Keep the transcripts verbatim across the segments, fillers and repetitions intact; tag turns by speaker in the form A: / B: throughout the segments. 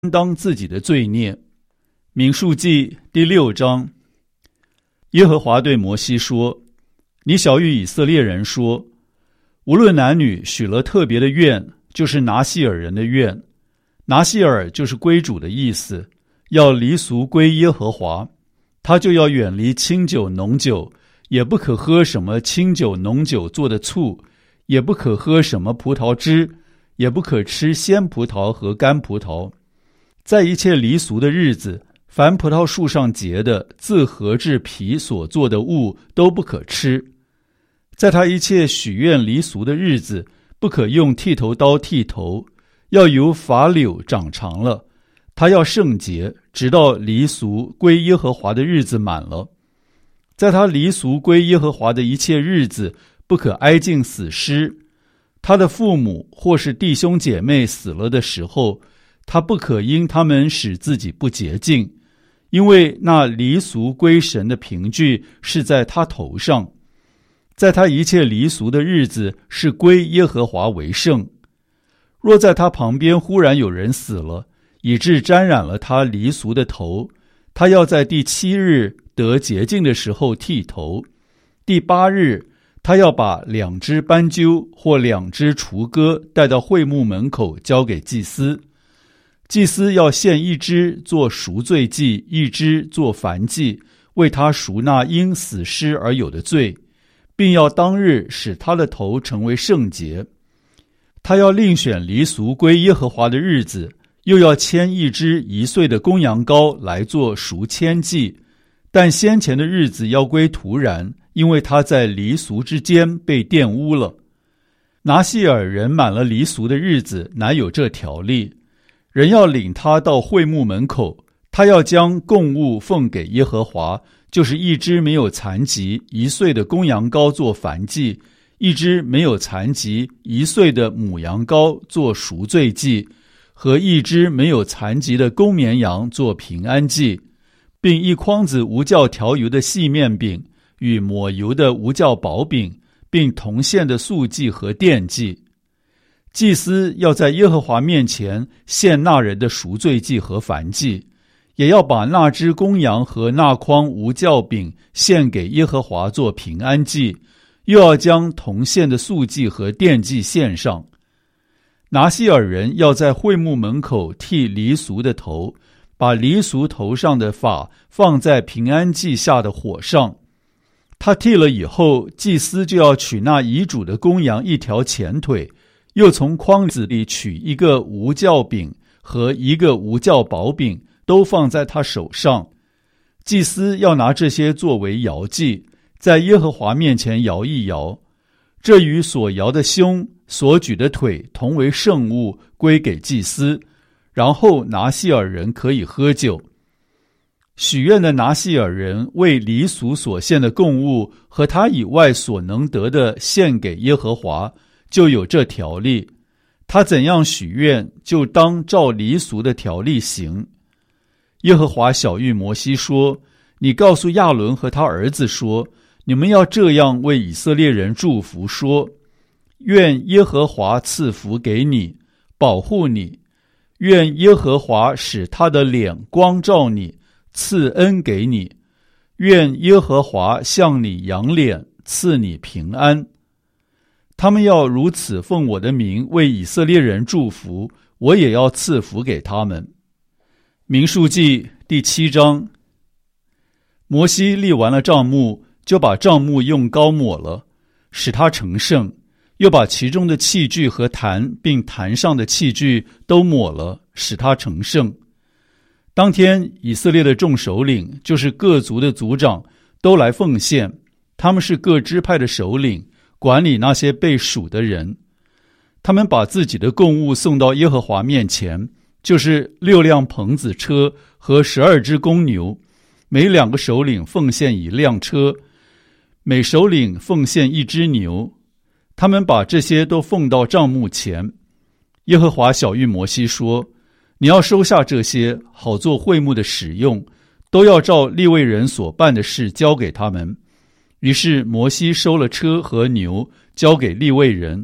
A: 当自己的罪孽。民数记第六章，耶和华对摩西说：你晓谕以色列人说，无论男女许了特别的愿，就是拿细尔人的愿。拿细尔就是归主的意思，要离俗归耶和华。他就要远离清酒浓酒，也不可喝什么清酒浓酒做的醋，也不可喝什么葡萄汁，也不可吃鲜葡萄和干葡萄。在一切离俗的日子，凡葡萄树上结的自合制皮所做的物都不可吃。在他一切许愿离俗的日子，不可用剃头刀剃头，要由法柳长长了。他要圣洁，直到离俗归耶和华的日子满了。在他离俗归耶和华的一切日子，不可挨近死尸。他的父母或是弟兄姐妹死了的时候，他不可因他们使自己不洁净，因为那离俗归神的凭据是在他头上。在他一切离俗的日子，是归耶和华为圣。若在他旁边忽然有人死了，以致沾染了他离俗的头，他要在第七日得洁净的时候剃头。第八日，他要把两只斑鸠或两只雏鸽带到会幕门口，交给祭司。祭司要献一只做赎罪祭，一只做燔祭，为他赎那因死尸而有的罪，并要当日使他的头成为圣洁。他要另选离俗归耶和华的日子，又要牵一只一岁的公羊羔来做赎愆祭，但先前的日子要归徒然，因为他在离俗之间被玷污了。拿细尔人满了离俗的日子，乃有这条例：人要领他到会幕门口，他要将供物奉给耶和华，就是一只没有残疾一岁的公羊羔做燔祭，一只没有残疾一岁的母羊羔做赎罪祭，和一只没有残疾的公绵羊做平安祭，并一筐子无酵调油的细面饼与抹油的无酵薄饼，并同献的素祭和奠祭。祭司要在耶和华面前献那人的赎罪祭和燔祭，也要把那只公羊和那筐无酵饼献给耶和华做平安祭，又要将同献的素祭和奠祭献上。拿细尔人要在会幕门口剃离俗的头，把离俗头上的发放在平安祭下的火上。他剃了以后，祭司就要取那遗嘱的公羊一条前腿，又从筐子里取一个无酵饼和一个无酵薄饼，都放在他手上。祭司要拿这些作为摇祭，在耶和华面前摇一摇。这与所摇的胸、所举的腿同为圣物，归给祭司。然后拿细尔人可以喝酒。许愿的拿细尔人为离俗所献的供物和他以外所能得的献给耶和华，就有这条例。他怎样许愿，就当照离俗的条例行。耶和华晓谕摩西说：你告诉亚伦和他儿子说，你们要这样为以色列人祝福说：愿耶和华赐福给你，保护你；愿耶和华使他的脸光照你，赐恩给你；愿耶和华向你扬脸，赐你平安。他们要如此奉我的名为以色列人祝福，我也要赐福给他们。民数记第七章。摩西立完了帐幕，就把帐幕用膏抹了，使它成圣，又把其中的器具和坛并坛上的器具都抹了，使它成圣。当天以色列的众首领，就是各族的族长，都来奉献，他们是各支派的首领，管理那些被数的人。他们把自己的供物送到耶和华面前，就是六辆棚子车和十二只公牛，每两个首领奉献一辆车，每首领奉献一只牛。他们把这些都奉到帐幕前。耶和华晓谕摩西说：你要收下这些，好做会幕的使用，都要照利未人所办的事交给他们。于是摩西收了车和牛，交给利未人。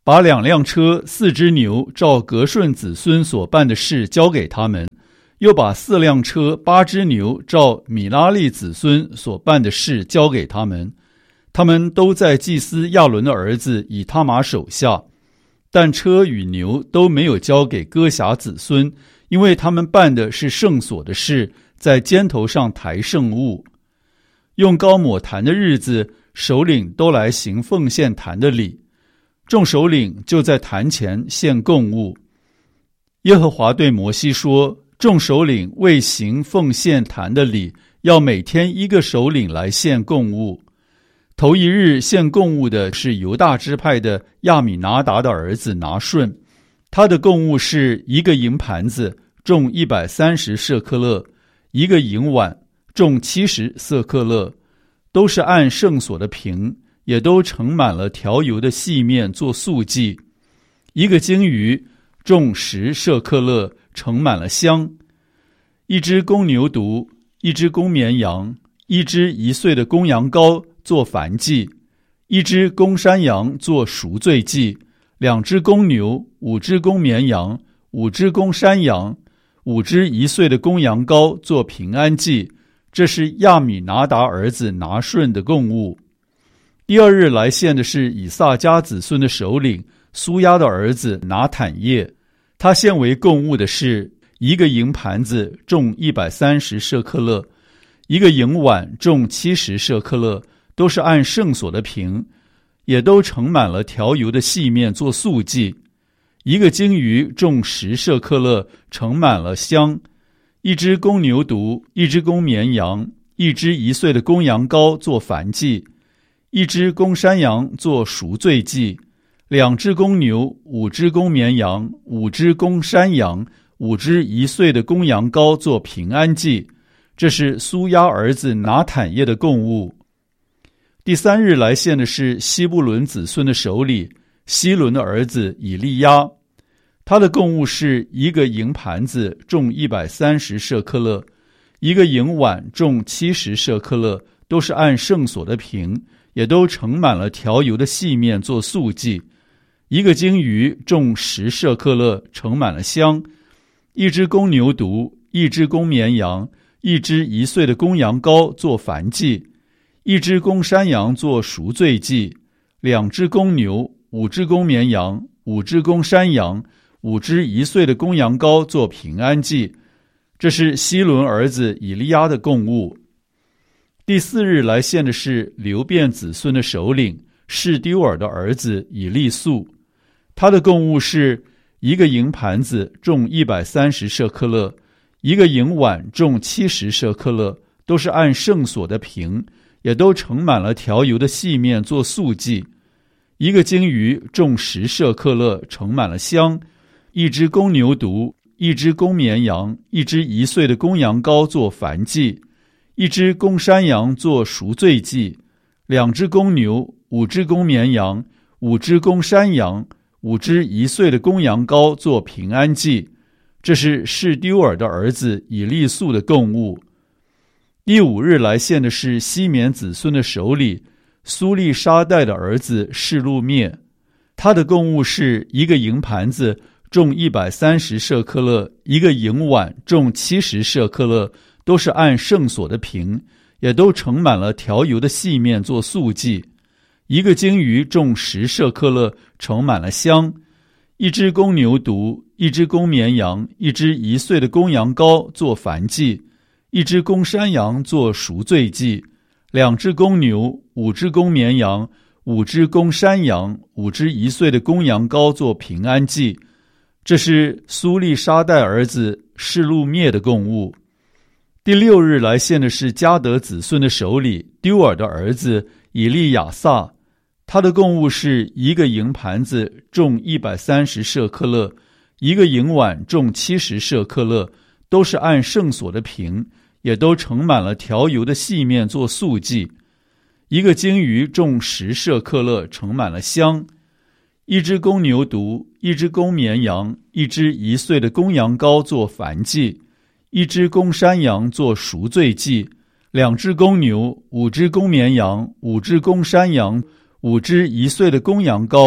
A: 把两辆车、四只牛照格顺子孙所办的事交给他们，又把四辆车、八只牛照米拉利子孙所办的事交给他们。他们都在祭司亚伦的儿子以他玛手下，但车与牛都没有交给哥辖子孙，因为他们办的是圣所的事，在肩头上抬圣物。用膏抹坛的日子，首领都来行奉献坛的礼，众首领就在坛前献供物。耶和华对摩西说，众首领为行奉献坛的礼，要每天一个首领来献供物。头一日献供物的是犹大支派的亚米拿达的儿子拿顺，他的供物是一个银盘子，重一百三十舍克勒，一个银碗，重七十舍克勒，都是按圣所的瓶，也都盛满了调油的细面做素祭。一个鲸鱼，重十舍克勒，盛满了香。一只公牛犊，一只公绵羊，一只一岁的公羊羔做燔祭，一只公山羊做赎罪祭，两只公牛，五只公绵羊，五只公山羊，五只一岁的公羊羔做平安祭。这是亚米拿达儿子拿顺的供物。第二日来献的是以萨迦子孙的首领苏亚的儿子拿坦叶，他献为供物的是一个银盘子，重一百三十舍克勒，一个银碗，重七十舍克勒，都是按圣所的瓶，也都盛满了调油的细面做素祭。一个鲸鱼，重十舍克勒，盛满了香。一只公牛犊，一只公绵羊，一只一岁的公羊羔做燔祭，一只公山羊做赎罪祭，两只公牛，五只公绵羊，五只公山羊，五只一岁的公羊羔做平安祭。这是苏亚儿子拿坦叶的供物。第三日来献的是西布伦子孙的首领希伦的儿子以利亚，他的供物是一个银盘子，重一百三十舍克勒，一个银碗，重七十舍克勒，都是按圣所的瓶，也都盛满了调油的细面做素祭。一个鲸鱼，重十舍克勒，盛满了香。一只公牛犊，一只公绵羊，一只一岁的公羊羔做燔祭，一只公山羊做赎罪祭，两只公牛，五只公绵羊，五只公山羊，五只一岁的公羊羔做平安祭。这是希伦儿子以利亚的供物。第四日来献的是流便子孙的首领示丢尔的儿子以利素，他的供物是一个银盘子，重一百三十舍克勒，一个银碗，重七十舍克勒，都是按圣所的瓶，也都盛满了调油的细面做素祭。一个鲸鱼，重十舍克勒，盛满了香。一只公牛犊，一只公绵羊，一只一岁的公羊羔做燔祭，一只公山羊做赎罪祭，两只公牛，五只公绵羊，五只公山羊，五只一岁的公羊羔做平安祭。这是示丢尔的儿子以利素的供物。第五日来献的是西缅子孙的首领苏利沙代的儿子示路灭，他的供物是一个银盘子，重一百三十舍克勒，一个银碗，重七十舍克勒，都是按圣所的瓶，也都盛满了调油的细面做素祭。一个鲸鱼，重十舍克勒，盛满了香。一只公牛犊，一只公绵羊，一只一岁的公羊羔做燔祭，一只公山羊做赎罪祭，两只公牛，五只公绵羊，五只公山羊，五只一岁的公羊羔做平安祭。这是苏利沙代儿子示路灭的供物。第六日来献的是迦得子孙的首领丢尔的儿子以利亚撒，他的供物是一个银盘子，重一百三十舍克勒，一个银碗，重七十舍克勒，都是按圣所的瓶，也都盛满了调油的细面做素祭。一个鲸鱼，重十舍克勒，盛满了香。一只公牛犊，一只公绵羊，一只一岁的公羊羔做燔祭，一只公山羊做赎罪祭，两只公牛，五只公绵羊，五只公山羊，五只一岁的公羊羔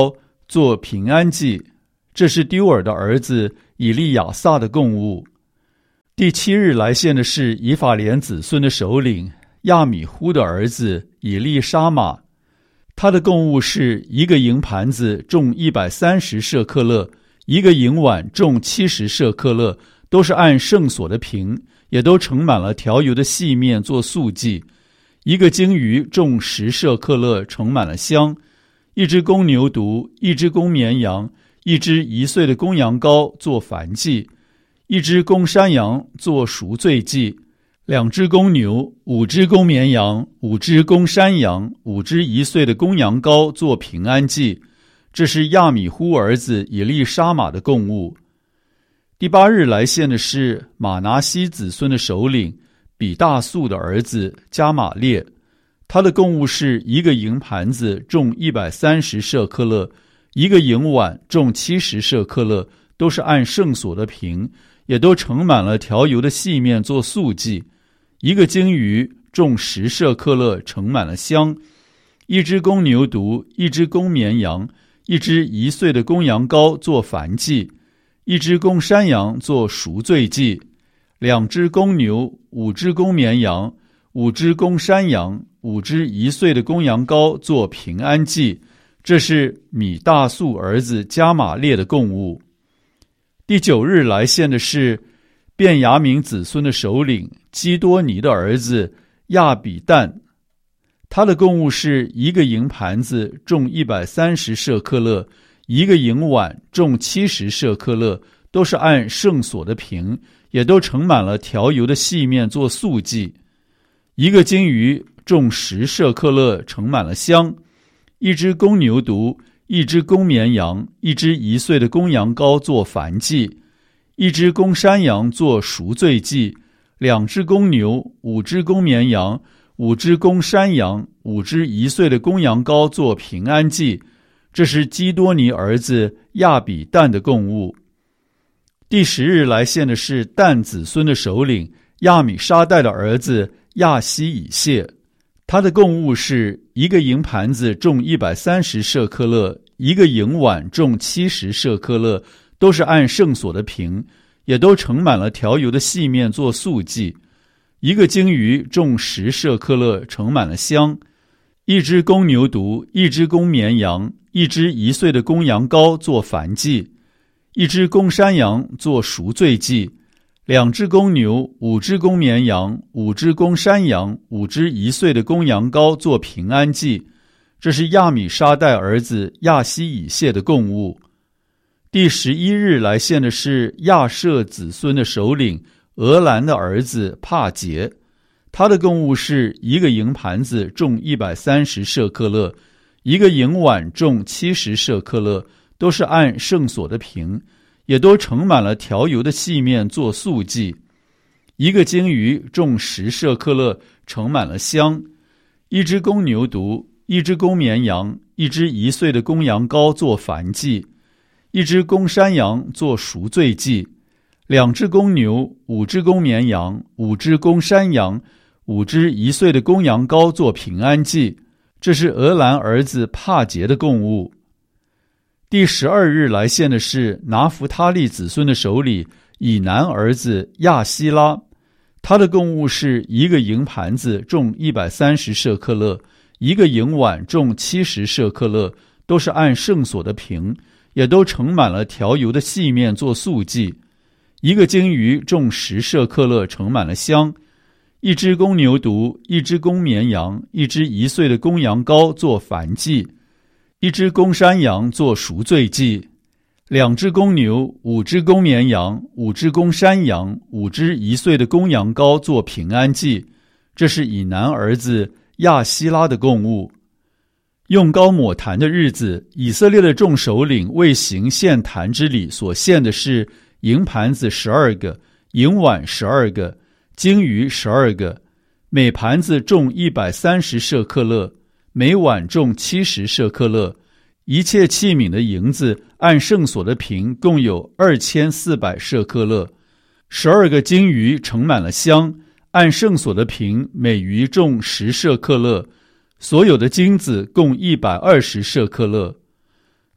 A: 做平安祭，这是丢尔的儿子以利亚撒的供物。第七日来献的是以法莲子孙的首领亚米忽的儿子以利沙玛，他的供物是一个银盘子重一百三十舍克勒，一个银碗重七十舍克勒，都是按圣所的平，也都盛满了调油的细面做素祭。一个鲸鱼重十舍克勒，盛满了香。一只公牛犊，一只公绵羊，一只一岁的公羊羔做燔祭，一只公山羊做赎罪祭，两只公牛，五只公绵羊，五只公山羊，五只一岁的公羊羔做平安祭。这是亚米忽儿子以利沙玛的供物。第八日来献的是马拿西子孙的首领比大素的儿子加玛列，他的供物是一个银盘子重一百三十舍克勒，一个银碗重七十舍克勒，都是按圣所的平，也都盛满了调油的细面做素祭。一个鲸鱼重十舍克勒，盛满了香。一只公牛犊，一只公绵羊，一只一岁的公羊羔做燔祭，一只公山羊做赎罪祭，两只公牛，五只公绵羊，五只公山羊，五只一岁的公羊羔做平安祭。这是米大素儿子加玛列的供物。第九日来献的是便雅悯子孙的首领基多尼的儿子亚比旦，他的供物是一个银盘子重一百三十舍克勒，一个银碗重七十舍克勒，都是按圣所的平，也都盛满了调油的细面做素祭。一个鲸鱼重十舍克勒，盛满了香。一只公牛犊，一只公绵羊，一只一岁的公羊羔做燔祭，一只公山羊做赎罪祭，两只公牛，五只公绵羊，五只公山羊，五只一岁的公羊羔做平安祭。这是基多尼儿子亚比旦的供物。第十日来献的是但子孙的首领亚米沙代的儿子亚希以谢，他的供物是一个银盘子重一百三十舍克勒，一个银碗重七十舍克勒，都是按圣所的平，也都盛满了调油的细面做素祭。一个鲸鱼重十舍克勒，盛满了香。一只公牛犊，一只公绵羊，一只一岁的公羊羔做燔祭，一只公山羊做赎罪祭，两只公牛，五只公绵羊，五只公山羊，五只一岁的公羊羔做平安祭。这是亚米沙代儿子亚希以谢的供物。第十一日来献的是亚舍子孙的首领俄兰的儿子帕杰，他的供物是一个银盘子重一百三十舍克勒，一个银碗重七十舍克勒，都是按圣所的平，也都盛满了调油的细面做素祭。一个鲸鱼重十舍克勒，盛满了香。一只公牛犊，一只公绵羊，一只一岁的公羊羔做燔祭，一只公山羊做赎罪祭，两只公牛，五只公绵羊，五只公山羊，五只一岁的公羊羔做平安祭。这是俄兰儿子帕杰的供物。第十二日来献的是拿弗他利子孙的首领以南儿子亚希拉，他的供物是一个银盘子重一百三十舍克勒，一个银碗重七十舍克勒，都是按圣所的平，也都盛满了调油的细面做素祭。一个鲸鱼重十舍克勒，盛满了香。一只公牛犊，一只公绵羊，一只一岁的公羊羔做燔祭，一只公山羊做赎罪祭，两只公牛，五只公绵羊，五只公山羊，五只一岁的公羊羔做平安祭。这是以南儿子亚希拉的供物。用膏抹坛的日子，以色列的众首领为行献坛之礼所献的是银盘子十二个，银碗十二个，鲸鱼十二个，每盘子重一百三十舍克勒，每碗重七十舍克勒。一切器皿的银子按圣所的平共有二千四百舍克勒。十二个金鱼盛满了香，按圣所的平每鱼重十舍克勒。所有的金子共一百二十舍克勒。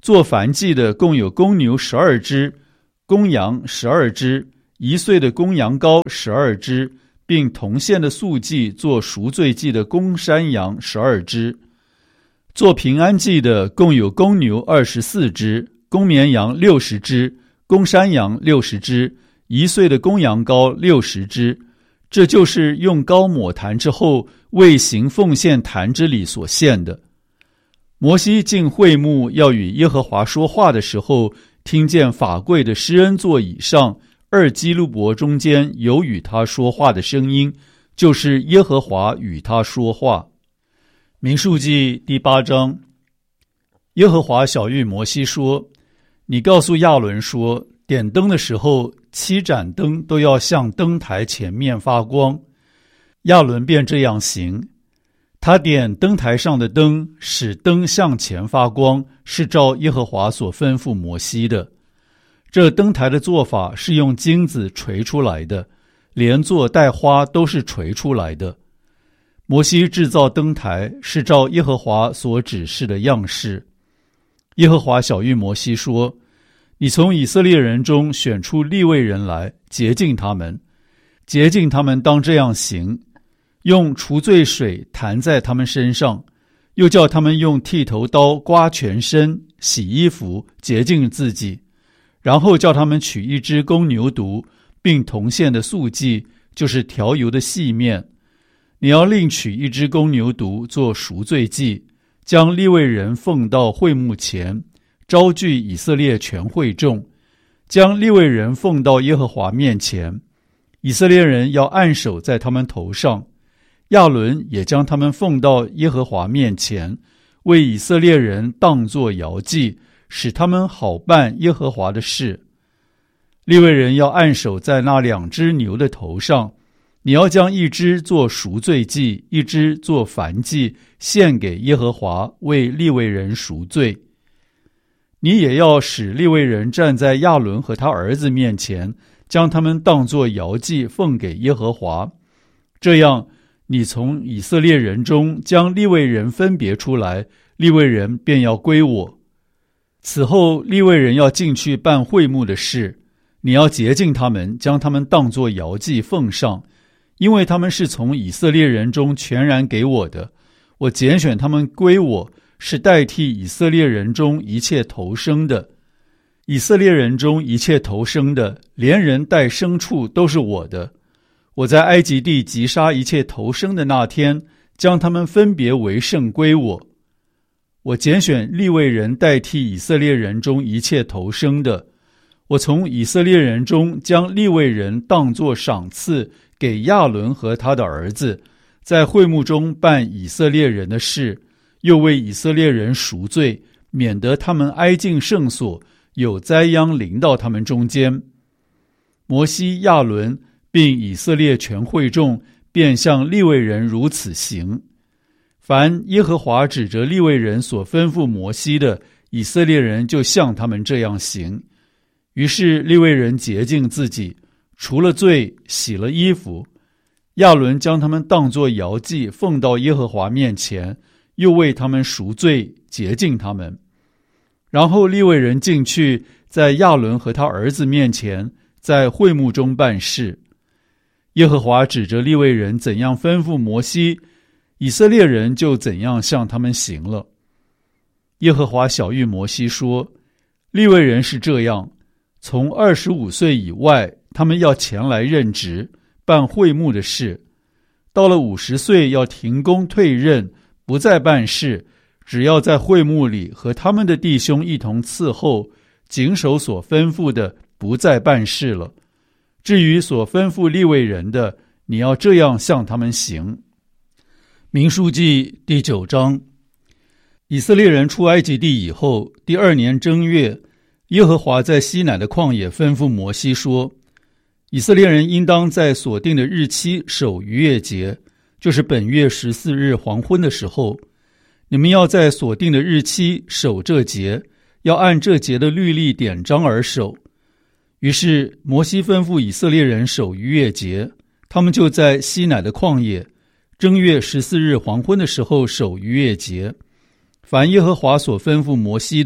A: 做燔祭的共有公牛十二只，公羊十二只，一岁的公羊羔十二只，并同献的素祭做赎罪祭的公山羊十二只。做平安祭的共有公牛二十四只，公绵羊六十只，公山羊六十只，一岁的公羊羔六十只。这就是用膏抹坛之后为行奉献坛之礼所献的。摩西进会幕要与耶和华说话的时候，听见法柜的施恩座以上二基路伯中间有与他说话的声音，就是耶和华与他说话。民数记第八章，耶和华晓谕摩西说：你告诉亚伦说，点灯的时候，七盏灯都要向灯台前面发光。亚伦便这样行，他点灯台上的灯，使灯向前发光，是照耶和华所吩咐摩西的。这灯台的做法是用金子锤出来的，连座带花都是锤出来的。摩西制造灯台，是照耶和华所指示的样式。耶和华晓谕摩西说：你从以色列人中选出利未人来，洁净他们。洁净他们当这样行，用除罪水弹在他们身上，又叫他们用剃头刀刮全身，洗衣服，洁净自己。然后叫他们取一只公牛犊，并同献的素祭，就是调油的细面。你要另取一只公牛犊做赎罪祭，将利未人奉到会幕前，招聚以色列全会众，将利未人奉到耶和华面前。以色列人要按手在他们头上，亚伦也将他们奉到耶和华面前，为以色列人当作摇祭，使他们好办耶和华的事。利未人要按手在那两只牛的头上，你要将一只做赎罪祭，一只做燔祭，献给耶和华，为利未人赎罪。你也要使利未人站在亚伦和他儿子面前，将他们当作摇祭奉给耶和华。这样，你从以色列人中将利未人分别出来，利未人便要归我。此后，利未人要进去办会幕的事，你要洁净他们，将他们当作摇祭奉上，因为他们是从以色列人中全然给我的。我拣选他们归我，是代替以色列人中一切头生的。以色列人中一切头生的，连人带牲畜都是我的。我在埃及地击杀一切头生的那天，将他们分别为圣归我。我拣选利未人代替以色列人中一切头生的。我从以色列人中将利未人当作赏赐给亚伦和他的儿子，在会幕中办以色列人的事，又为以色列人赎罪，免得他们挨近圣所，有灾殃临到他们中间。摩西、亚伦并以色列全会众便向利未人如此行。凡耶和华指着利未人所吩咐摩西的，以色列人就向他们这样行。于是利未人洁净自己，除了罪，洗了衣服。亚伦将他们当作摇祭奉到耶和华面前，又为他们赎罪，洁净他们。然后利未人进去，在亚伦和他儿子面前，在会幕中办事。耶和华指着利未人怎样吩咐摩西，以色列人就怎样向他们行了。耶和华晓谕摩西说：利未人是这样，从二十五岁以外，他们要前来任职，办会幕的事。到了五十岁，要停工退任，不再办事，只要在会幕里和他们的弟兄一同伺候，谨守所吩咐的，不再办事了。至于所吩咐利未人的，你要这样向他们行。民数记第九章。以色列人出埃及地以后，第二年正月，耶和华在西乃的旷野吩咐摩西说：以色列人应当在所定的日期守逾越节，就是本月十四日黄昏的时候。你们要在所定的日期守这节，要按这节的律例典章而守。于是摩西吩咐以色列人守逾越节，他们就在西乃的旷野，正月十四日黄昏的时候守逾越节。凡耶和华所吩咐摩西的，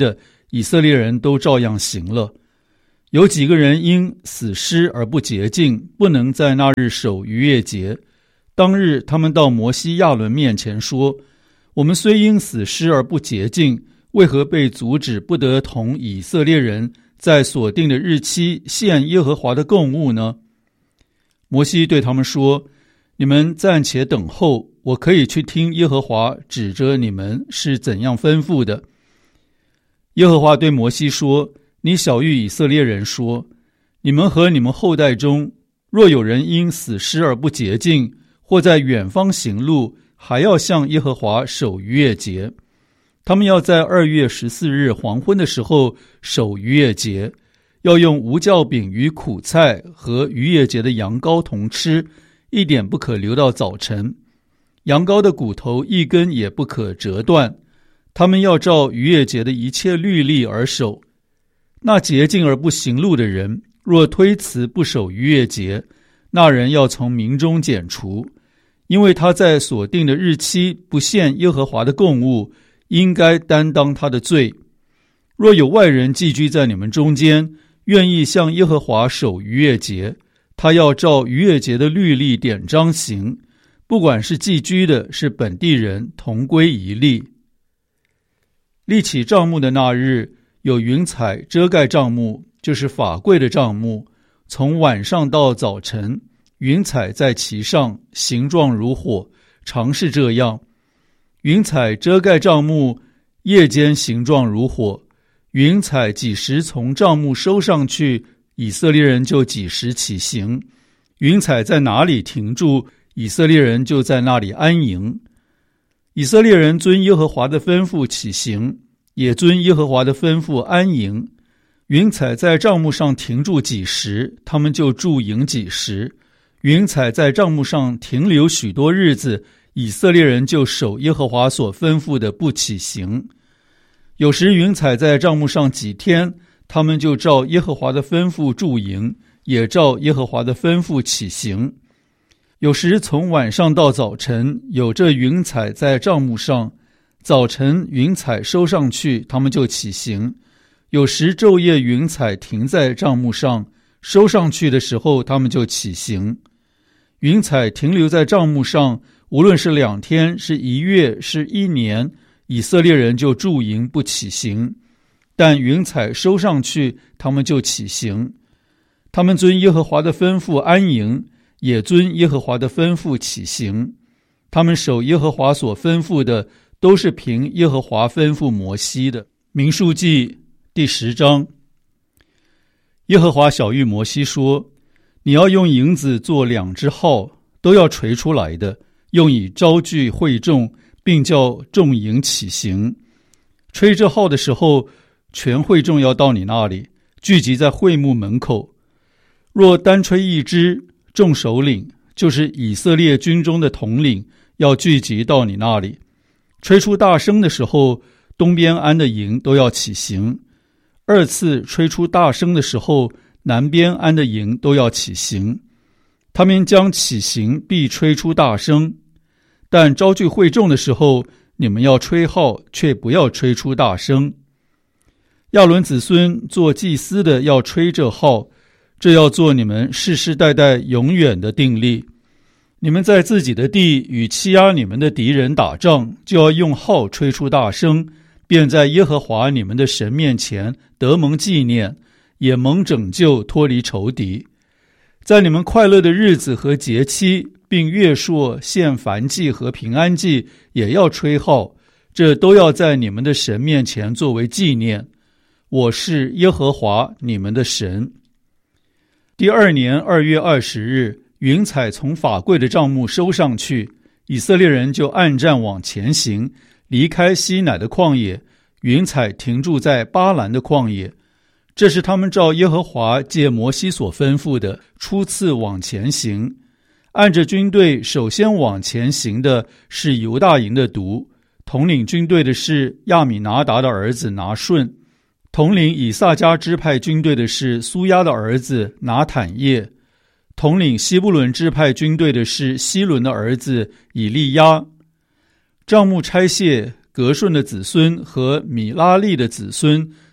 A: 以色列人都照样行了。有几个人因死尸而不洁净，不能在那日守逾越节。当日他们到摩西亚伦面前说，我们虽因死尸而不洁净，为何被阻止不得同以色列人在所定的日期献耶和华的供物呢？摩西对他们说，你们暂且等候，我可以去听耶和华指着你们是怎样吩咐的。耶和华对摩西说，你晓谕以色列人说，你们和你们后代中，若有人因死尸而不洁净，或在远方行路，还要向耶和华守逾越节。他们要在二月十四日黄昏的时候守逾越节，要用无酵饼与苦菜和逾越节的羊羔同吃，一点不可留到早晨。羊羔的骨头一根也不可折断。他们要照逾越节的一切律例而守。那洁净而不行路的人，若推辞不守逾越节，那人要从民中剪除，因为他在所定的日期不献耶和华的供物，应该担当他的罪。若有外人寄居在你们中间，愿意向耶和华守逾越节，他要照逾越节的律例典章行，不管是寄居的是本地人，同归一例。立起帐幕的那日，有云彩遮盖帐幕，就是法柜的帐幕，从晚上到早晨，云彩在其上，形状如火，常是这样。云彩遮盖帐幕，夜间形状如火。云彩几时从帐幕收上去，以色列人就几时起行。云彩在哪里停住，以色列人就在那里安营。以色列人遵耶和华的吩咐起行，也遵耶和华的吩咐安营。云彩在帐幕上停住几时，他们就驻营几时。云彩在帐幕上停留许多日子，以色列人就守耶和华所吩咐的不起行。有时云彩在帐幕上几天，他们就照耶和华的吩咐驻营，也照耶和华的吩咐起行。有时从晚上到早晨，有这云彩在帐幕上，早晨云彩收上去，他们就起行。有时昼夜云彩停在帐幕上，收上去的时候，他们就起行。云彩停留在帐幕上，无论是两天，是一月，是一年，以色列人就驻营不起行。但云彩收上去，他们就起行。他们遵耶和华的吩咐安营，也遵耶和华的吩咐起行。他们守耶和华所吩咐的，都是凭耶和华吩咐摩西的。民数记第十章。耶和华晓谕摩西说，你要用银子做两只号，都要锤出来的，用以招聚会众，并叫众营起行。吹这号的时候，全会众要到你那里，聚集在会幕门口。若单吹一支，众首领，就是以色列军中的统领，要聚集到你那里。吹出大声的时候，东边安的营都要起行。二次吹出大声的时候，南边安的营都要起行。他们将起行，必吹出大声。但招聚会众的时候，你们要吹号，却不要吹出大声。亚伦子孙做祭司的要吹这号，这要做你们世世代代永远的定例。你们在自己的地与欺压你们的敌人打仗，就要用号吹出大声，便在耶和华你们的神面前得蒙纪念，也蒙拯救，脱离仇敌。在你们快乐的日子和节期，并月朔、献燔祭和平安祭，也要吹号，这都要在你们的神面前作为纪念。我是耶和华你们的神。第二年二月二十日，云彩从法柜的帐幕收上去，以色列人就按战往前行，离开西乃的旷野，云彩停住在巴兰的旷野。这是他们照耶和华借摩西所吩咐的，初次往前行。按着军队首先往前行的是犹大营的督，统领军队的是亚米拿达的儿子拿顺，统领以萨迦支派军队的是苏亚的儿子拿坦叶，统领西布伦支派军队的是希伦的儿子以利亚。帐幕拆卸，革顺的子孙和米拉利的子孙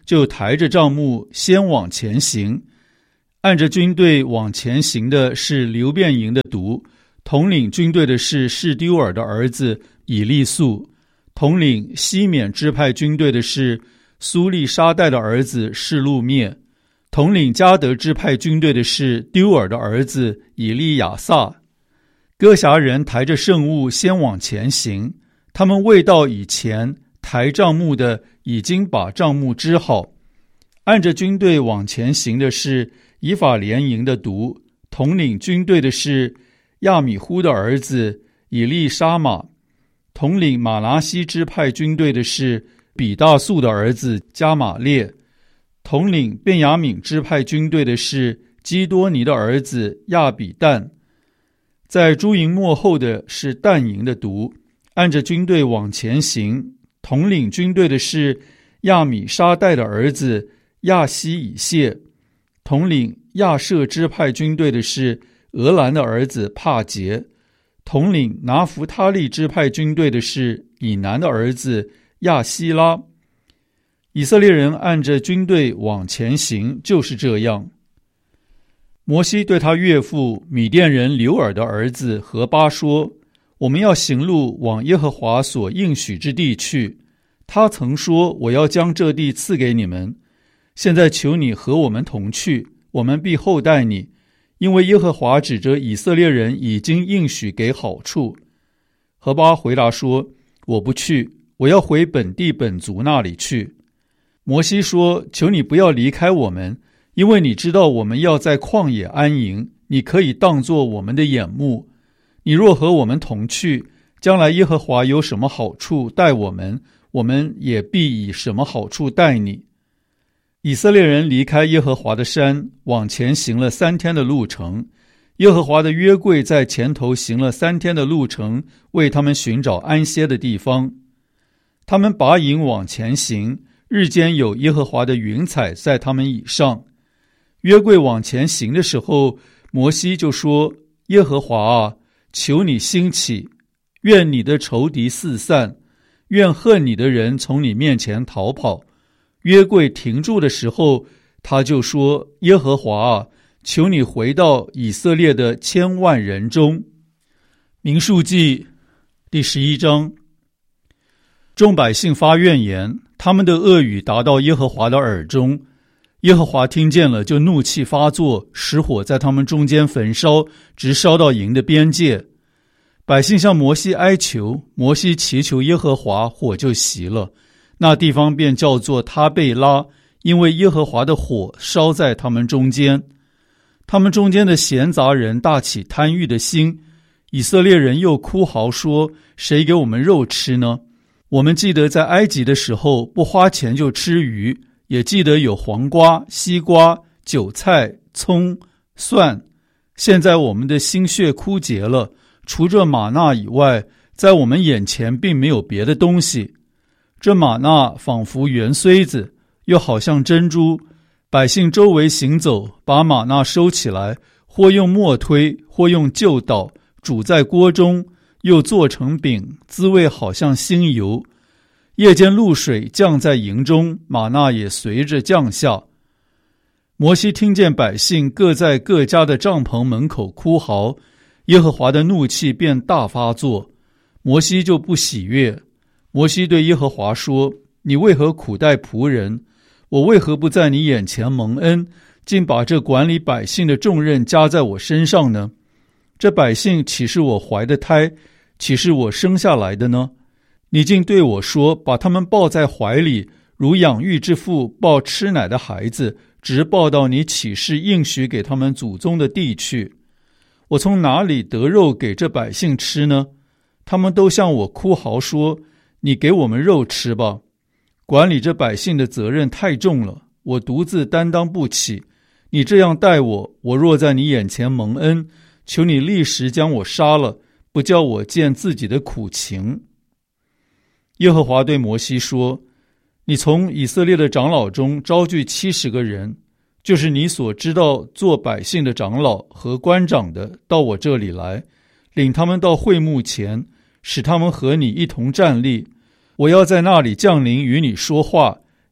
A: 就抬着帐幕先往前行。按着军队往前行的是流便营的督，统领军队的是士丢尔的儿子以利素，统领西缅支派军队的是苏利沙代的儿子示路灭，统领迦得支派军队的是丢尔的儿子以利亚撒。哥辖人抬着圣物先往前行，他们未到以前，抬帐幕的已经把帐幕支好。按着军队往前行的是以法莲营的督，统领军队的是亚米忽的儿子以利沙玛，统领马拿西支派军队的是比大素的儿子加玛列，统领便雅悯支派军队的是基多尼的儿子亚比旦。在诸营末后的是但营的督，按着军队往前行，统领军队的是亚米沙代的儿子亚西以谢，统领亚舍支派军队的是俄兰的儿子帕杰，统领拿弗他利支派军队的是以南的儿子亚希拉。以色列人按着军队往前行，就是这样。摩西对他岳父米甸人流尔的儿子何巴说，我们要行路往耶和华所应许之地去。他曾说，我要将这地赐给你们。现在求你和我们同去，我们必厚待你，因为耶和华指着以色列人已经应许给好处。何巴回答说，我不去，我要回本地本族那里去。摩西说，求你不要离开我们，因为你知道我们要在旷野安营，你可以当作我们的眼目。你若和我们同去，将来耶和华有什么好处待我们，我们也必以什么好处待你。以色列人离开耶和华的山，往前行了三天的路程。耶和华的约柜在前头行了三天的路程，为他们寻找安歇的地方。他们拔营往前行，日间有耶和华的云彩在他们以上。约柜往前行的时候，摩西就说，耶和华啊，求你兴起，愿你的仇敌四散，愿恨你的人从你面前逃跑。约柜停住的时候，他就说，耶和华啊，求你回到以色列的千万人中。民数记第十一章。众百姓发怨言，他们的恶语达到耶和华的耳中。耶和华听见了，就怒气发作，使火在他们中间焚烧，直烧到营的边界。百姓向摩西哀求，摩西祈求耶和华，火就熄了。那地方便叫做他贝拉，因为耶和华的火烧在他们中间。他们中间的闲杂人大起贪欲的心，以色列人又哭嚎说，谁给我们肉吃呢？我们记得在埃及的时候，不花钱就吃鱼，也记得有黄瓜、西瓜、韭菜、葱、蒜。现在我们的心血枯竭了，除这玛纳以外，在我们眼前并没有别的东西。这玛纳仿佛圆穗子，又好像珍珠。百姓周围行走，把玛纳收起来，或用磨推，或用臼捣，煮在锅中，又做成饼，滋味好像新油。夜间露水降在营中，玛纳也随着降下。摩西听见百姓各在各家的帐篷门口哭嚎，耶和华的怒气便大发作，摩西就不喜悦。摩西对耶和华说，你为何苦待仆人？我为何不在你眼前蒙恩，竟把这管理百姓的重任加在我身上呢？这百姓岂是我怀的胎，岂是我生下来的呢？你竟对我说，把他们抱在怀里，如养育之父抱吃奶的孩子，直抱到你起誓应许给他们祖宗的地去。我从哪里得肉给这百姓吃呢？他们都向我哭嚎说，你给我们肉吃吧。管理这百姓的责任太重了，我独自担当不起。你这样待我，我若在你眼前蒙恩，求你立时将我杀了，不叫我见自己的苦情。耶和华对摩西说，你从以色列的长老中招聚七十个人，就是你所知道做百姓的长老和官长的，到我这里来，领他们到会幕前，使他们和你一同站立。我要在那里降临与你说话，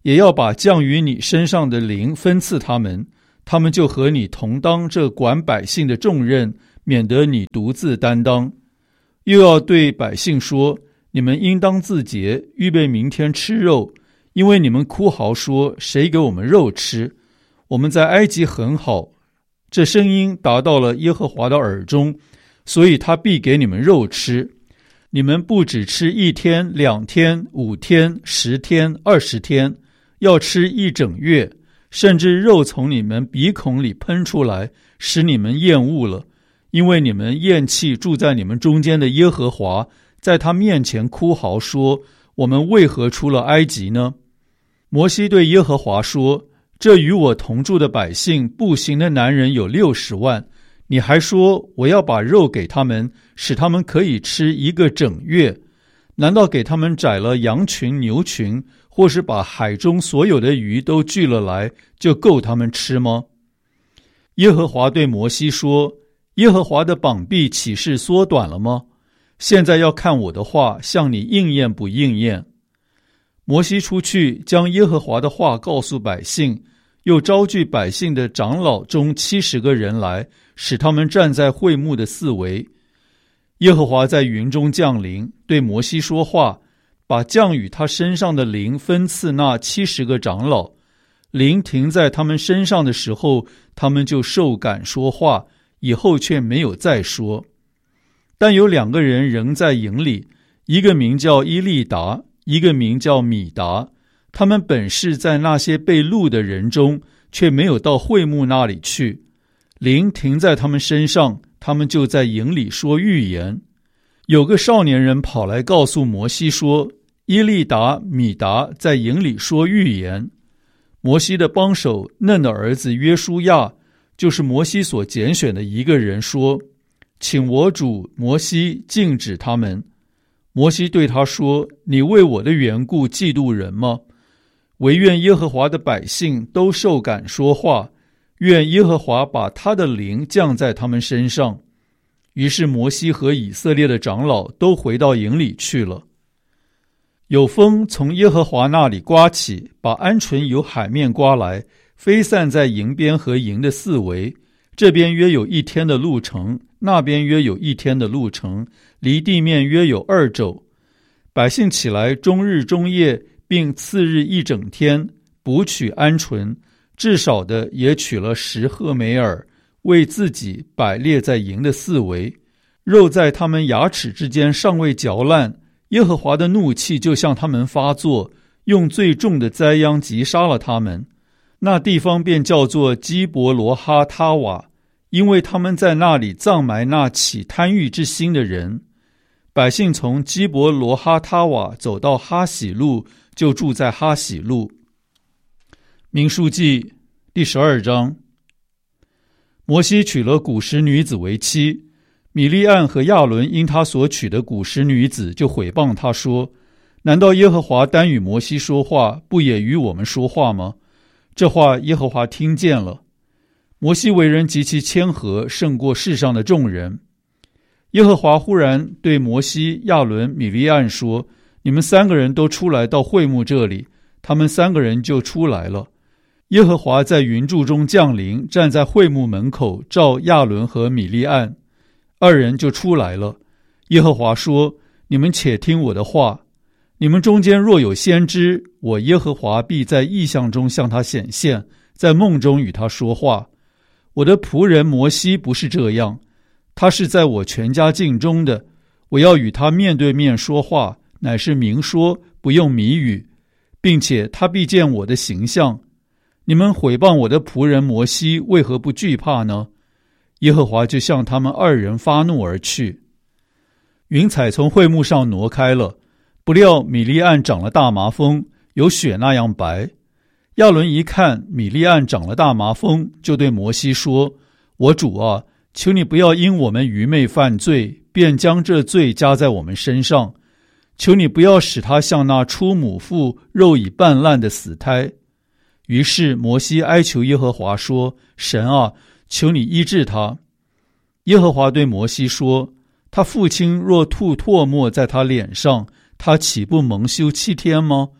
A: 也要把降于你身上的灵分赐他们，他们就和你同当这管百姓的重任，免得你独自担当。又要对百姓说，你们应当自洁，预备明天吃肉，因为你们哭嚎说，谁给我们肉吃？我们在埃及很好。这声音达到了耶和华的耳中，所以他必给你们肉吃。你们不只吃一天、两天、五天、十天、二十天，要吃一整月，甚至肉从你们鼻孔里喷出来，使你们厌恶了。因为你们厌弃住在你们中间的耶和华，在他面前哭嚎说，我们为何出了埃及呢？摩西对耶和华说，这与我同住的百姓步行的男人有六十万，你还说我要把肉给他们，使他们可以吃一个整月。难道给他们宰了羊群牛群，或是把海中所有的鱼都聚了来，就够他们吃吗？耶和华对摩西说，耶和华的膀臂岂是缩短了吗？现在要看我的话向你应验不应验。摩西出去，将耶和华的话告诉百姓，又招聚百姓的长老中七十个人来，使他们站在会幕的四围。耶和华在云中降临，对摩西说话，把降与他身上的灵分赐那七十个长老。灵停在他们身上的时候，他们就受感说话，以后却没有再说。但有两个人仍在营里，一个名叫伊利达，一个名叫米达，他们本是在那些被录的人中，却没有到会幕那里去。灵停在他们身上，他们就在营里说预言。有个少年人跑来告诉摩西说，伊利达、米达在营里说预言。摩西的帮手嫩的儿子约书亚，就是摩西所拣选的一个人，说，请我主摩西禁止他们。摩西对他说，你为我的缘故嫉妒人吗？惟愿耶和华的百姓都受感说话，愿耶和华把他的灵降在他们身上。于是摩西和以色列的长老都回到营里去了。有风从耶和华那里刮起，把鹌鹑由海面刮来，飞散在营边和营的四围，这边约有一天的路程，那边约有一天的路程，离地面约有二肘。百姓起来，终日终夜，并次日一整天，捕取鹌鹑，至少的也取了十赫梅尔，为自己摆列在营的四围。肉在他们牙齿之间尚未嚼烂，耶和华的怒气就向他们发作，用最重的灾殃击杀了他们。那地方便叫做基伯罗哈他瓦，因为他们在那里葬埋那起贪欲之心的人。百姓从基伯罗哈他瓦走到哈喜路，就住在哈喜路。民数记第十二章。摩西娶了古时女子为妻，米利暗和亚伦因他所娶的古时女子就毁谤他说，难道耶和华单与摩西说话，不也与我们说话吗？这话耶和华听见了。摩西为人极其谦和，胜过世上的众人。耶和华忽然对摩西、亚伦、米利暗说，你们三个人都出来到会幕这里。他们三个人就出来了。耶和华在云柱中降临，站在会幕门口，召亚伦和米利暗，二人就出来了。耶和华说，你们且听我的话，你们中间若有先知，我耶和华必在异象中向他显现，在梦中与他说话。我的仆人摩西不是这样，他是在我全家境中的，我要与他面对面说话，乃是明说，不用谜语，并且他必见我的形象。你们毁谤我的仆人摩西，为何不惧怕呢？耶和华就向他们二人发怒而去。云彩从会幕上挪开了，不料米利暗长了大麻风，有雪那样白。亚伦一看米利暗长了大麻风，就对摩西说，我主啊，求你不要因我们愚昧犯罪，便将这罪加在我们身上。求你不要使他像那出母腹肉已半烂的死胎。于是摩西哀求耶和华说，神啊，求你医治他。耶和华对摩西说，他父亲若吐唾沫在他脸上，他岂不蒙羞七天吗？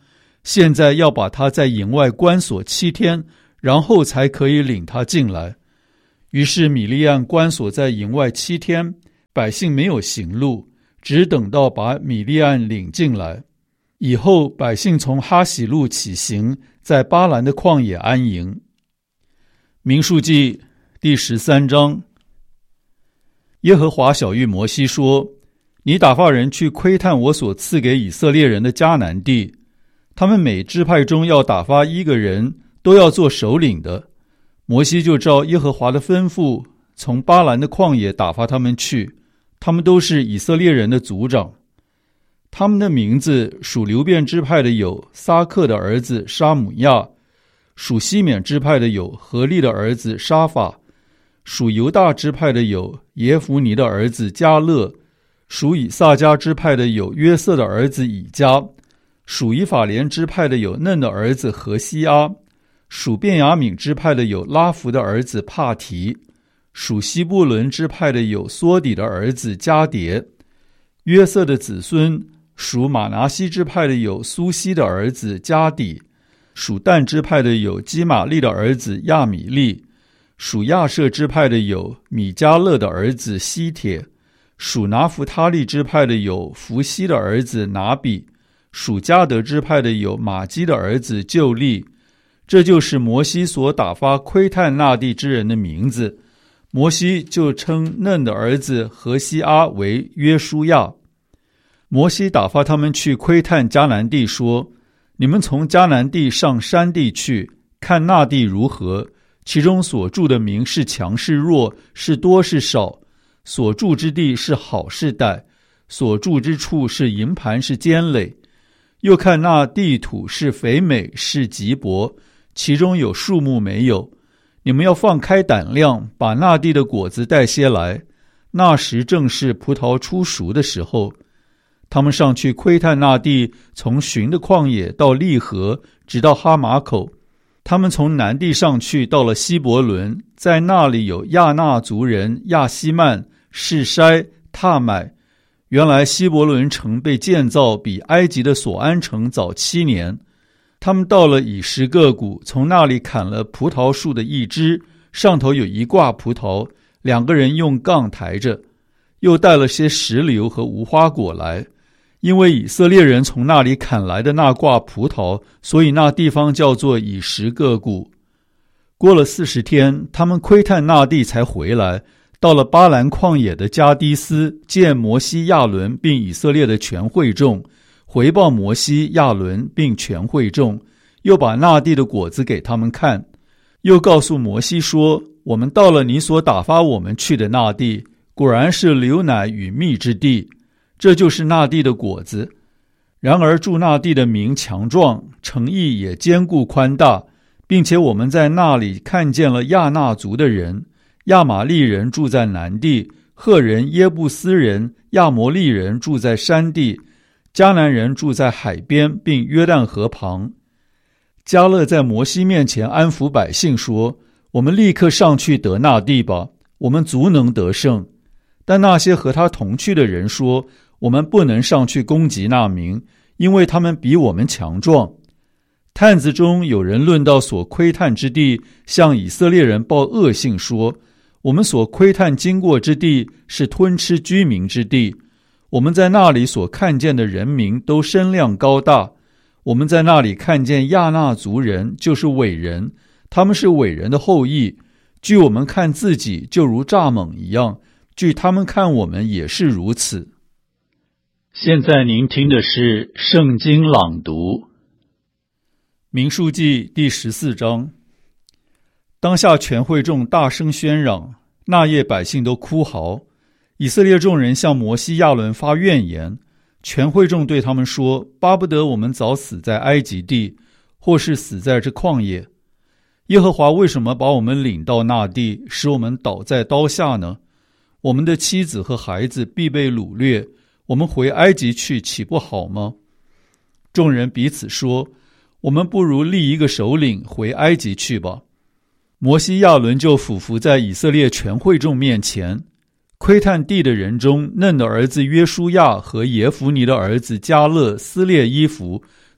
A: 现在要把他在营外关锁七天，然后才可以领他进来。于是米利暗关锁在营外七天，百姓没有行路，只等到把米利暗领进来。以后百姓从哈喜路起行，在巴兰的旷野安营。民数记第十三章。耶和华晓谕摩西说，你打发人去窥探我所赐给以色列人的迦南地，他们每支派中要打发一个人，都要做首领的。摩西就照耶和华的吩咐，从巴兰的旷野打发他们去，他们都是以色列人的族长。他们的名字属流便支派的有撒克的儿子沙姆亚，属西缅支派的有何利的儿子沙法，属犹大支派的有耶孚尼的儿子迦勒，属以萨迦支派的有约瑟的儿子以迦，属以法莲支派的有嫩的儿子何西阿，属便雅悯支派的有拉弗的儿子帕提，属西布伦支派的有梭底的儿子迦迭。约瑟的子孙属马拿西支派的有苏西的儿子迦底，属但支派的有基玛利的儿子亚米利，属亚设支派的有米迦勒的儿子西帖，属拿弗他利支派的有弗西的儿子拿比，属迦得支派的有玛基的儿子旧利。这就是摩西所打发窥探那地之人的名字。摩西就称嫩的儿子何西阿为约书亚。摩西打发他们去窥探迦南地，说，你们从迦南地上山地去，看那地如何，其中所住的民是强是弱，是多是少，所住之地是好是歹，所住之处是营盘是坚垒。又看那地土是肥美是瘠薄，其中有树木没有。你们要放开胆量，把那地的果子带些来，那时正是葡萄出熟的时候。他们上去窥探那地，从寻的旷野到利河，直到哈马口。他们从南地上去，到了希伯伦，在那里有亚纳族人亚希曼、示筛、踏买。原来希伯伦城被建造比埃及的索安城早七年。他们到了以实各谷，从那里砍了葡萄树的一枝，上头有一挂葡萄，两个人用杠抬着，又带了些石榴和无花果来。因为以色列人从那里砍来的那挂葡萄，所以那地方叫做以实各谷。过了四十天，他们窥探那地才回来，到了巴兰旷野的加低斯，见摩西、亚伦并以色列的全会众，回报摩西、亚伦并全会众，又把那地的果子给他们看，又告诉摩西说，我们到了你所打发我们去的那地，果然是流奶与蜜之地，这就是那地的果子。然而住那地的民强壮，城邑也坚固宽大，并且我们在那里看见了亚纳族的人，亚玛利人住在南地，赫人、耶布斯人、亚摩利人住在山地，迦南人住在海边，并约旦河旁。迦勒在摩西面前安抚百姓说，我们立刻上去得那地吧，我们足能得胜。但那些和他同去的人说，我们不能上去攻击那民，因为他们比我们强壮。探子中有人论到所窥探之地，向以色列人报恶信说，我们所窥探经过之地是吞吃居民之地，我们在那里所看见的人民都身量高大，我们在那里看见亚纳族人，就是伟人，他们是伟人的后裔，据我们看自己就如蚱蜢一样，据他们看我们也是如此。现在您听的是圣经朗读。民数记第十四章。当下全会众大声喧嚷，那夜百姓都哭嚎。以色列众人向摩西、亚伦发怨言，全会众对他们说，巴不得我们早死在埃及地，或是死在这旷野。耶和华为什么把我们领到那地，使我们倒在刀下呢？我们的妻子和孩子必被掳掠，我们回埃及去岂不好吗？众人彼此说，我们不如立一个首领回埃及去吧。摩西、亚伦就俯伏在以色列全会众面前。窥探地的人中，嫩的儿子约书亚和耶孚尼的儿子迦勒撕裂衣服，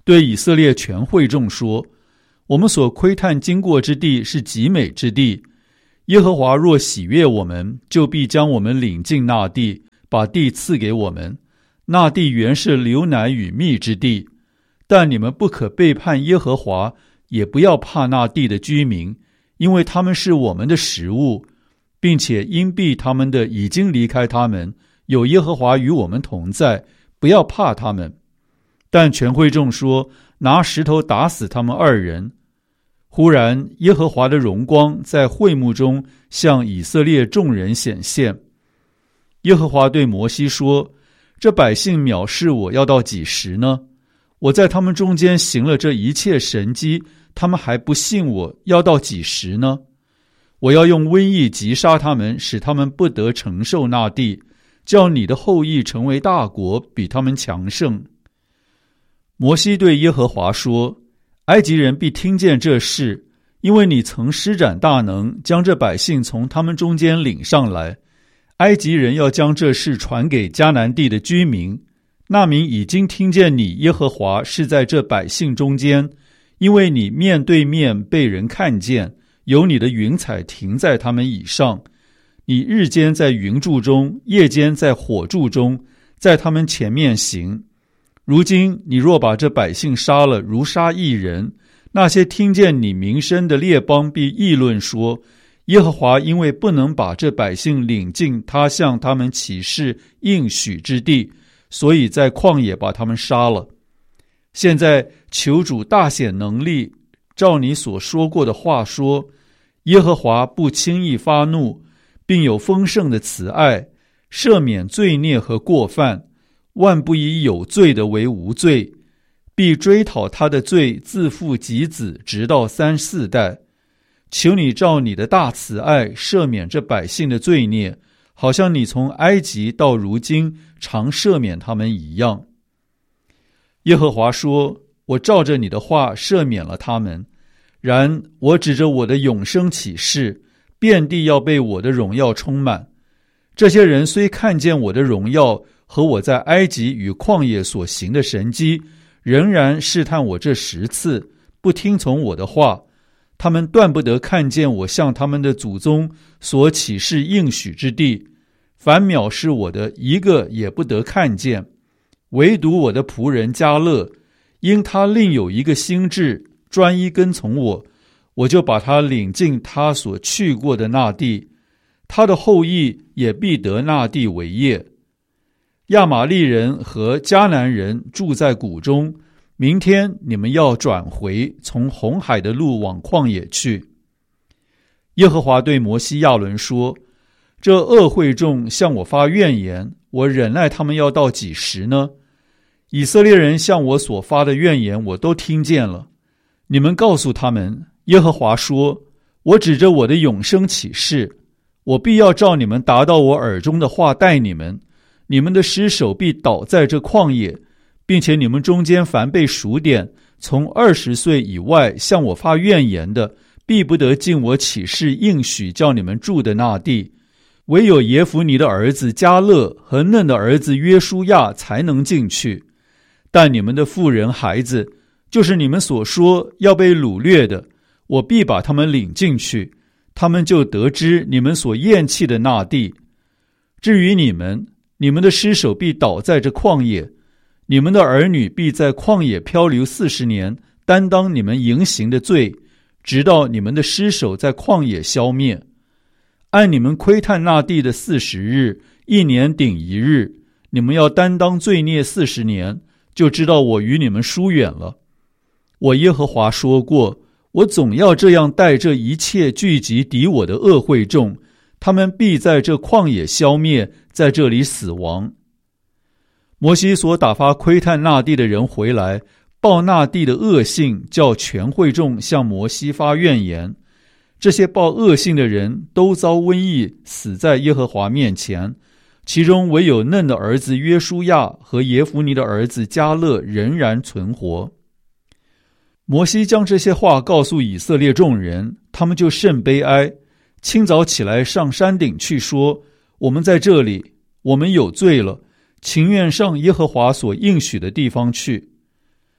A: 对以色列全会众说：我们所窥探经过之地是极美之地，耶和华若喜悦我们，就必将我们领进那地，把地赐给我们。那地原是流奶与蜜之地，但你们不可背叛耶和华，也不要怕那地的居民，因为他们是我们的食物，并且因避他们的已经离开他们，有耶和华与我们同在，不要怕他们。但全会众说：拿石头打死他们二人。忽然耶和华的荣光在会幕中向以色列众人显现。耶和华对摩西说：这百姓藐视我要到几时呢？我在他们中间行了这一切神迹，他们还不信我，要到几时呢？我要用瘟疫击杀他们，使他们不得承受那地，叫你的后裔成为大国，比他们强盛。摩西对耶和华说：埃及人必听见这事，因为你曾施展大能，将这百姓从他们中间领上来。埃及人要将这事传给迦南地的居民，那民已经听见你耶和华是在这百姓中间，因为你面对面被人看见，有你的云彩停在他们以上，你日间在云柱中，夜间在火柱中，在他们前面行。如今你若把这百姓杀了，如杀一人，那些听见你名声的列邦必议论说：耶和华因为不能把这百姓领进他向他们起誓应许之地，所以在旷野把他们杀了。现在求主大显能力，照你所说过的话说：耶和华不轻易发怒，并有丰盛的慈爱，赦免罪孽和过犯，万不以有罪的为无罪，必追讨他的罪，自父及子，直到三四代。求你照你的大慈爱赦免这百姓的罪孽，好像你从埃及到如今常赦免他们一样。耶和华说：我照着你的话赦免了他们，然我指着我的永生起誓，遍地要被我的荣耀充满。这些人虽看见我的荣耀和我在埃及与旷野所行的神迹，仍然试探我这十次，不听从我的话。他们断不得看见我向他们的祖宗所起誓应许之地，凡藐视我的，一个也不得看见。唯独我的仆人迦勒，因他另有一个心志，专一跟从我，我就把他领进他所去过的那地，他的后裔也必得那地为业。亚玛利人和迦南人住在谷中，明天你们要转回，从红海的路往旷野去。耶和华对摩西亚伦说：这恶会众向我发怨言，我忍耐他们要到几时呢？以色列人向我所发的怨言我都听见了。你们告诉他们，耶和华说：我指着我的永生起誓，我必要照你们达到我耳中的话待你们，你们的尸首必倒在这旷野，并且你们中间凡被数点，从二十岁以外向我发怨言的，必不得进我起誓应许叫你们住的那地。唯有耶孚尼的儿子迦勒和嫩的儿子约书亚才能进去。但你们的妇人孩子，就是你们所说要被掳掠的，我必把他们领进去，他们就得知你们所厌弃的那地。至于你们，你们的尸首必倒在这旷野，你们的儿女必在旷野漂流四十年，担当你们淫行的罪，直到你们的尸首在旷野消灭。按你们窥探那地的四十日，一年顶一日，你们要担当罪孽四十年，就知道我与你们疏远了。我耶和华说过，我总要这样待这一切聚集敌我的恶会众，他们必在这旷野消灭，在这里死亡。摩西所打发窥探那地的人回来，报那地的恶性，叫全会众向摩西发怨言。这些报恶性的人都遭瘟疫，死在耶和华面前，其中唯有嫩的儿子约书亚和耶孚尼的儿子迦勒仍然存活。摩西将这些话告诉以色列众人，他们就甚悲哀，清早起来上山顶去说：我们在这里，我们有罪了，情愿上耶和华所应许的地方去。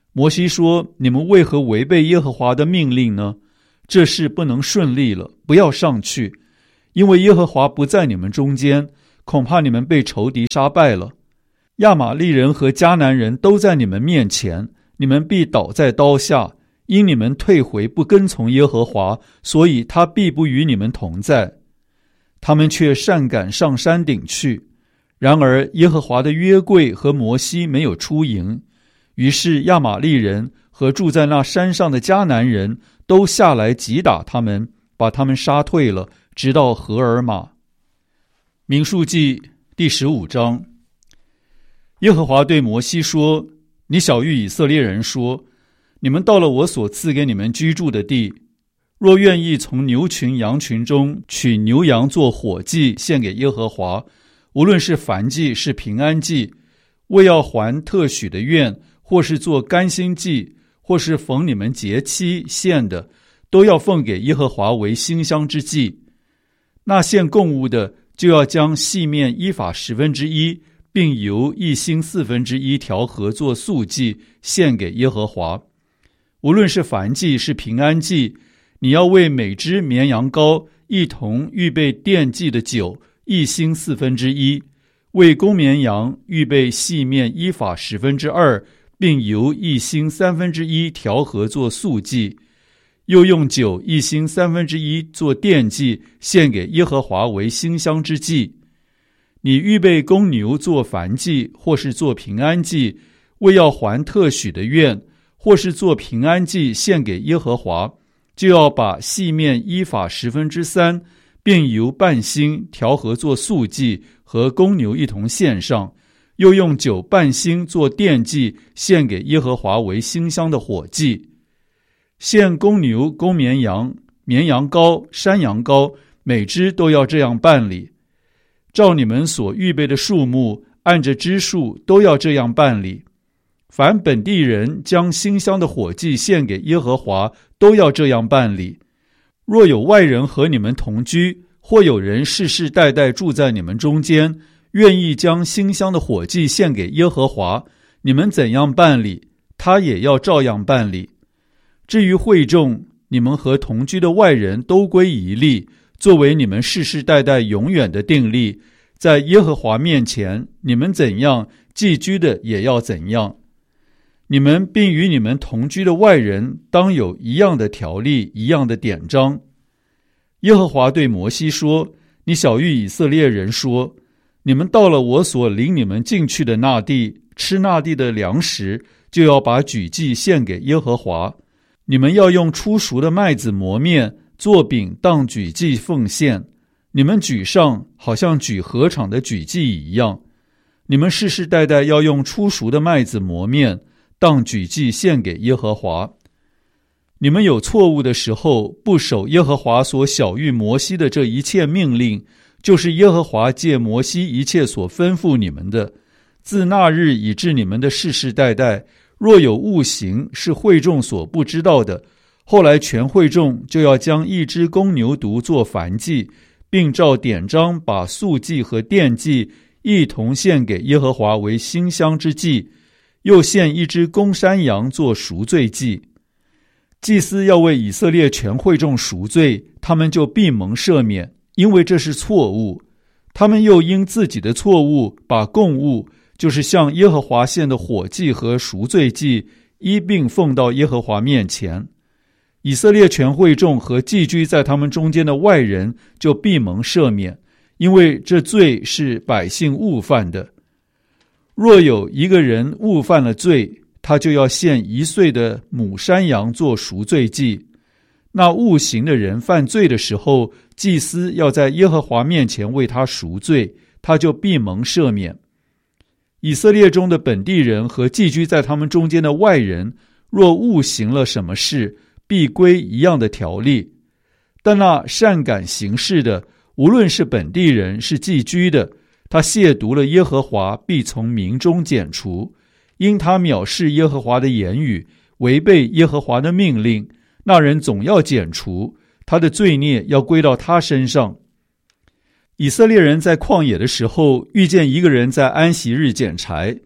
A: 摩西说：你们为何违背耶和华的命令呢？这事不能顺利了，不要上去，因为耶和华不在你们中间，恐怕你们被仇敌杀败了。亚玛利人和迦南人都在你们面前，你们必倒在刀下，因你们退回不跟从耶和华，所以他必不与你们同在。他们却擅赶上山顶去，然而耶和华的约柜和摩西没有出营，于是亚玛利人和住在那山上的迦南人都下来击打他们，把他们杀退了，直到何尔玛。民数记第十五章。耶和华对摩西说：你晓谕以色列人说，你们到了我所赐给你们居住的地，若愿意从牛群羊群中取牛羊做火祭献给耶和华，无论是燔祭是平安祭，为要还特许的愿，或是做甘心祭，或是逢你们节期献的，都要奉给耶和华为馨香之祭。那献供物的，就要将细面依法十分之一，并油一星四分之一调和做素祭，献给耶和华。无论是燔祭是平安祭，你要为每只绵羊羔一同预备奠祭的酒一星四分之一，为公绵羊预备细面依法十分之二，并油一星三分之一调和做素祭，又用酒一星三分之一做奠祭，献给耶和华为馨香之祭。你预备公牛做燔祭，或是做平安祭，为要还特许的愿，或是做平安祭献给耶和华，就要把细面依法十分之三，并由半星调和做素祭，和公牛一同献上，又用酒半星做奠祭，献给耶和华为馨香的火祭。献公牛、公绵羊、绵羊羔、山羊羔，每只都要这样办理。照你们所预备的数目，按着支数都要这样办理。凡本地人将馨香的火祭献给耶和华，都要这样办理。若有外人和你们同居，或有人世世代代住在你们中间，愿意将馨香的火祭献给耶和华，你们怎样办理，他也要照样办理。至于会众，你们和同居的外人都归一例，作为你们世世代代永远的定例，在耶和华面前，你们怎样，寄居的也要怎样。你们并与你们同居的外人当有一样的条例，一样的典章。耶和华对摩西说：你晓谕以色列人说，你们到了我所领你们进去的那地，吃那地的粮食，就要把举祭献给耶和华。你们要用初熟的麦子磨面，做饼当举祭奉献。你们举上，好像举禾场的举祭一样。你们世世代代要用初熟的麦子磨面，当举祭献给耶和华。你们有错误的时候，不守耶和华所晓谕摩西的这一切命令，就是耶和华借摩西一切所吩咐你们的，自那日以至你们的世世代代，若有误行是会众所不知道的，后来全会众就要将一只公牛犊做燔祭，并照典章把素祭和奠祭一同献给耶和华为馨香之祭，又献一只公山羊做赎罪祭。祭司要为以色列全会众赎罪，他们就必蒙赦免，因为这是错误。他们又因自己的错误，把供物，就是向耶和华献的火祭和赎罪祭，一并奉到耶和华面前。以色列全会众和寄居在他们中间的外人就必蒙赦免，因为这罪是百姓误犯的。若有一个人误犯了罪，他就要献一岁的母山羊做赎罪祭。那误行的人犯罪的时候，祭司要在耶和华面前为他赎罪，他就必蒙赦免。以色列中的本地人和寄居在他们中间的外人，若误行了什么事，必归一样的条例。但那善感行事的，无论是本地人是寄居的，他亵渎了耶和华，必从民中剪除。因他藐视耶和华的言语，违背耶和华的命令，那人总要剪除，他的罪孽要归到他身上。以色列人在旷野的时候，遇见一个人在安息日捡柴，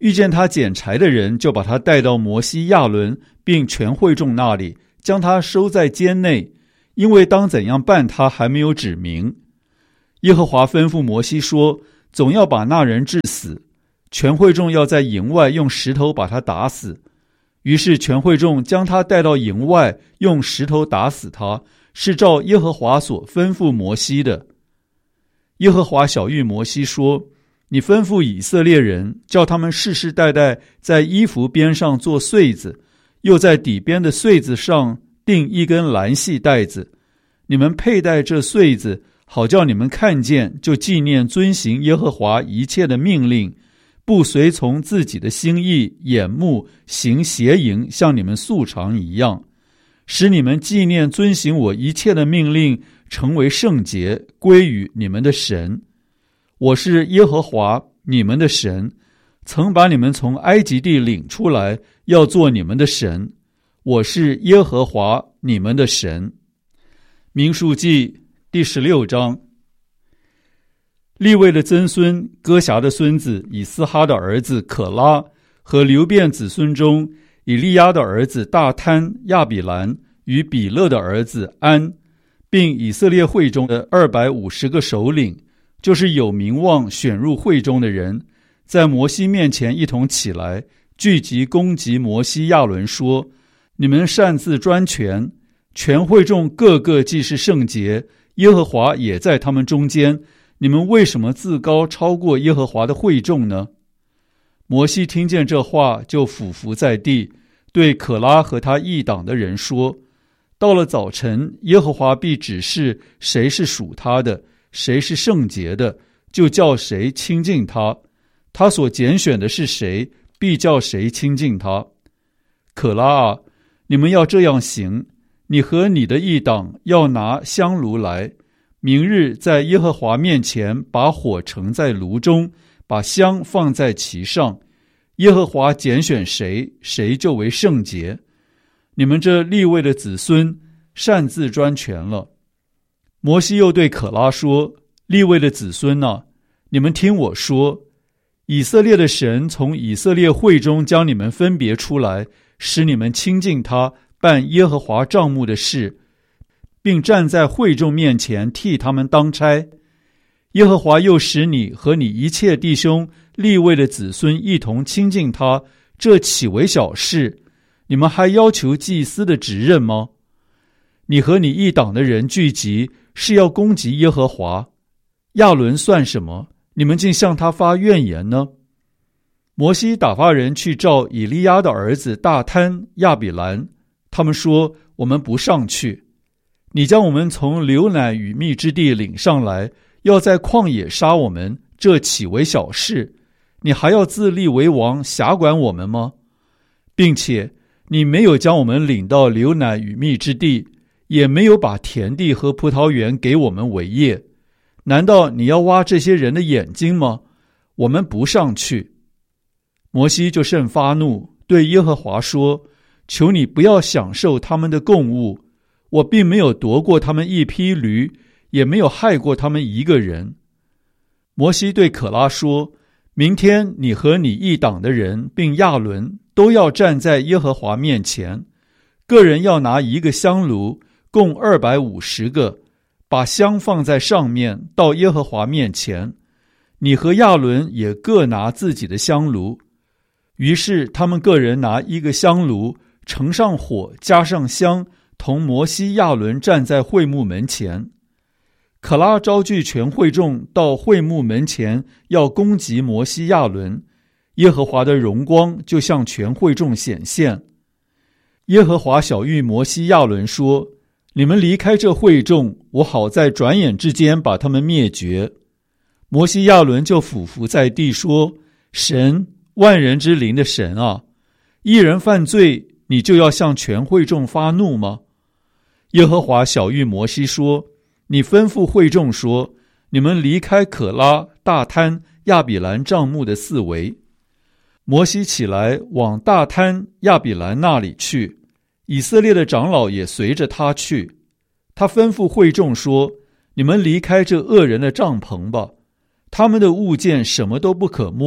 A: 遇见他捡柴的人，就把他带到摩西、亚伦并全会众那里，将他收在监内，因为当怎样办他还没有指明。耶和华吩咐摩西说，总要把那人治死，全会众要在营外用石头把他打死。于是全会众将他带到营外，用石头打死他，是照耶和华所吩咐摩西的。耶和华晓谕摩西说，你吩咐以色列人，叫他们世世代代在衣服边上做穗子，又在底边的穗子上钉一根蓝细带子。你们佩戴这穗子，好叫你们看见，就纪念遵行耶和华一切的命令，不随从自己的心意眼目行邪淫，像你们素常一样，使你们纪念遵行我一切的命令，成为圣洁，归于你们的神。我是耶和华你们的神，曾把你们从埃及地领出来，要做你们的神。我是耶和华你们的神。民数记第十六章。利未的曾孙哥辖的孙子以斯哈的儿子可拉，和流便子孙中以利亚的儿子大贪、亚比兰与比勒的儿子安，并以色列会中的二百五十个首领，就是有名望选入会中的人，在摩西面前一同起来，聚集攻击摩西、亚伦，说：你们擅自专权，全会众个个既是圣洁，耶和华也在他们中间，你们为什么自高超过耶和华的会众呢？摩西听见这话，就俯伏在地，对可拉和他一党的人说：到了早晨，耶和华必指示谁是属他的，谁是圣洁的，就叫谁亲近他。他所拣选的是谁，必叫谁亲近他。可拉啊，你们要这样行，你和你的一党要拿香炉来，明日在耶和华面前把火盛在炉中，把香放在其上。耶和华拣选谁，谁就为圣洁。你们这利未的子孙擅自专权了。摩西又对可拉说：利未的子孙啊，你们听我说，以色列的神从以色列会中将你们分别出来，使你们亲近他，办耶和华帐幕的事，并站在会众面前替他们当差。耶和华又使你和你一切弟兄利未的子孙一同亲近他，这岂为小事？你们还要求祭司的职任吗？你和你一党的人聚集，是要攻击耶和华。亚伦算什么？你们竟向他发怨言呢？摩西打发人去召以利亚的儿子大贪、亚比兰，他们说：我们不上去。你将我们从流奶与蜜之地领上来，要在旷野杀我们，这岂为小事？你还要自立为王，辖管我们吗？并且你没有将我们领到流奶与蜜之地，也没有把田地和葡萄园给我们为业，难道你要挖这些人的眼睛吗？我们不上去。摩西就甚发怒，对耶和华说：求你不要享受他们的供物，我并没有夺过他们一匹驴，也没有害过他们一个人。摩西对可拉说：明天你和你一党的人并亚伦都要站在耶和华面前，个人要拿一个香炉，共二百五十个，把香放在上面，到耶和华面前。你和亚伦也各拿自己的香炉。于是他们个人拿一个香炉，盛上火，加上香，同摩西、亚伦站在会幕门前。可拉招聚全会众到会幕门前，要攻击摩西、亚伦。耶和华的荣光就向全会众显现。耶和华晓谕摩西、亚伦说：你们离开这会众，我好在转眼之间把他们灭绝。摩西、亚伦就俯伏在地说：神，万人之灵的神啊，一人犯罪，你就要向全会众发怒吗？耶和华晓谕摩西说：你吩咐会众说，你们离开可拉、大贪、亚比兰帐幕的四围。摩西起来往大贪、亚比兰那里去，以色列的长老也随着他去。他吩咐会众说：你们离开这恶人的帐篷吧，他们的物件什么都不可摸，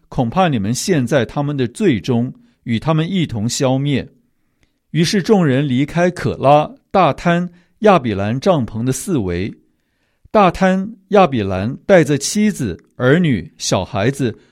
A: 恐怕你们陷在他们的罪中，与他们一同消灭。于是众人离开可拉、大滩、亚比兰帐篷的四围。大滩、亚比兰带着妻子、儿女、小孩子